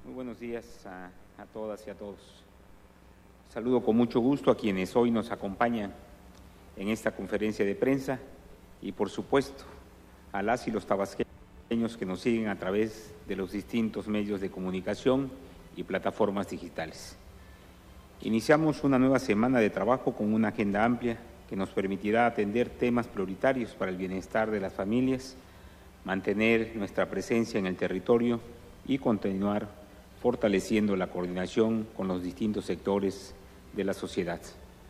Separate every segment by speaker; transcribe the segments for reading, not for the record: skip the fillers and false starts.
Speaker 1: Muy buenos días a todas y a todos. Saludo con mucho gusto a quienes hoy nos acompañan en esta conferencia de prensa y, por supuesto, a las y los tabasqueños que nos siguen a través de los distintos medios de comunicación y plataformas digitales. Iniciamos una nueva semana de trabajo con una agenda amplia que nos permitirá atender temas prioritarios para el bienestar de las familias, mantener nuestra presencia en el territorio y continuar fortaleciendo la coordinación con los distintos sectores de la sociedad.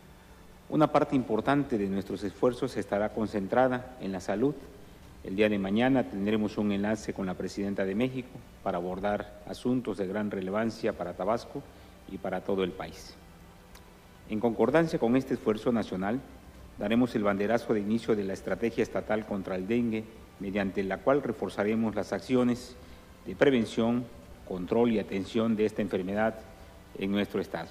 Speaker 1: Una parte importante de nuestros esfuerzos estará concentrada en la salud. El día de mañana tendremos un enlace con la Presidenta de México para abordar asuntos de gran relevancia para Tabasco y para todo el país. En concordancia con este esfuerzo nacional, daremos el banderazo de inicio de la estrategia estatal contra el dengue, mediante la cual reforzaremos las acciones de prevención, control y atención de esta enfermedad en nuestro estado.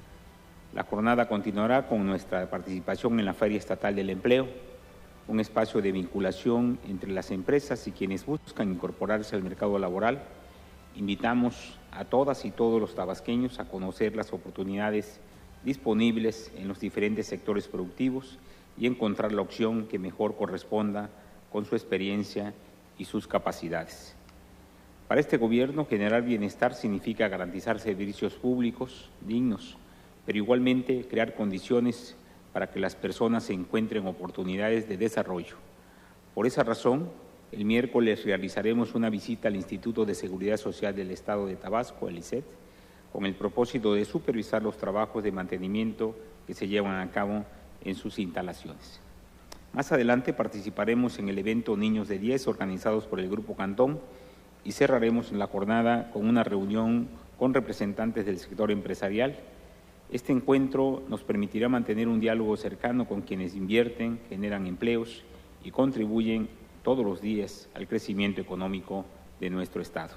Speaker 1: La jornada continuará con nuestra participación en la Feria Estatal del Empleo, un espacio de vinculación entre las empresas y quienes buscan incorporarse al mercado laboral. Invitamos a todas y todos los tabasqueños a conocer las oportunidades disponibles en los diferentes sectores productivos y encontrar la opción que mejor corresponda con su experiencia y sus capacidades. Para este gobierno, generar bienestar significa garantizar servicios públicos dignos, pero igualmente crear condiciones para que las personas se encuentren oportunidades de desarrollo. Por esa razón, el miércoles realizaremos una visita al Instituto de Seguridad Social del Estado de Tabasco, el ISSSTE, con el propósito de supervisar los trabajos de mantenimiento que se llevan a cabo en sus instalaciones. Más adelante participaremos en el evento Niños de 10, organizados por el Grupo Cantón, y cerraremos la jornada con una reunión con representantes del sector empresarial. Este encuentro nos permitirá mantener un diálogo cercano con quienes invierten, generan empleos y contribuyen todos los días al crecimiento económico de nuestro estado.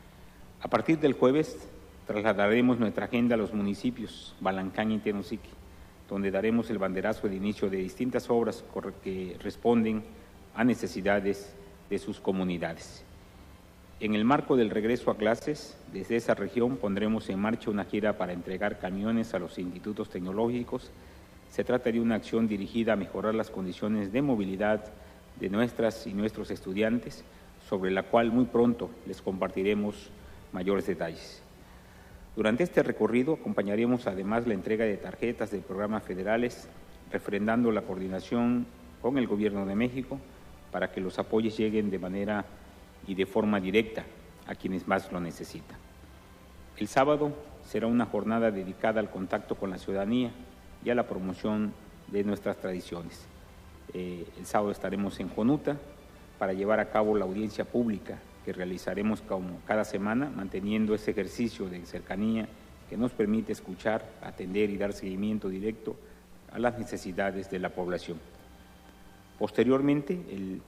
Speaker 1: A partir del jueves trasladaremos nuestra agenda a los municipios Balancán y Tenosique, donde daremos el banderazo de inicio de distintas obras que responden a necesidades de sus comunidades. En el marco del regreso a clases, desde esa región pondremos en marcha una gira para entregar camiones a los institutos tecnológicos. Se trata de una acción dirigida a mejorar las condiciones de movilidad de nuestras y nuestros estudiantes, sobre la cual muy pronto les compartiremos mayores detalles. Durante este recorrido acompañaremos además la entrega de tarjetas de programas federales, refrendando la coordinación con el Gobierno de México para que los apoyos lleguen de manera y de forma directa a quienes más lo necesitan. El sábado será una jornada dedicada al contacto con la ciudadanía y a la promoción de nuestras tradiciones. El sábado estaremos en Jonuta para llevar a cabo la audiencia pública que realizaremos como cada semana, manteniendo ese ejercicio de cercanía que nos permite escuchar, atender y dar seguimiento directo a las necesidades de la población. Posteriormente,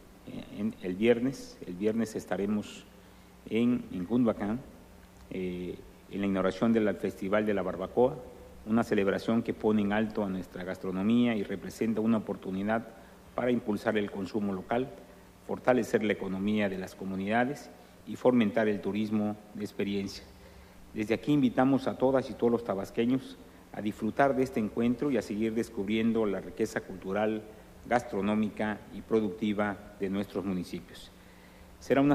Speaker 1: el viernes estaremos en Cunduacán, en la inauguración del Festival de la Barbacoa, una celebración que pone en alto a nuestra gastronomía y representa una oportunidad para impulsar el consumo local, fortalecer la economía de las comunidades y fomentar el turismo de experiencia. Desde aquí invitamos a todas y todos los tabasqueños a disfrutar de este encuentro y a seguir descubriendo la riqueza cultural, gastronómica y productiva de nuestros municipios. Será una